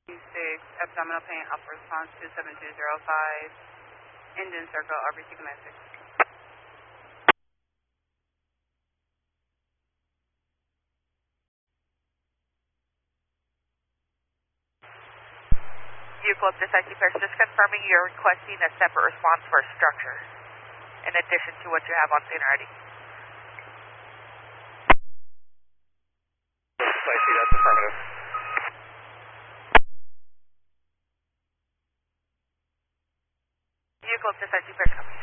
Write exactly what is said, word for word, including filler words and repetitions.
six, abdominal pain, upper response two seven two zero five, Indian Circle, R B C Command six. Eucalyptus I C Pairs, just confirming you're requesting a separate response for a structure, in addition to what you have on scene already. I see, that's affirmative. Eucalyptus I C Pairs coming.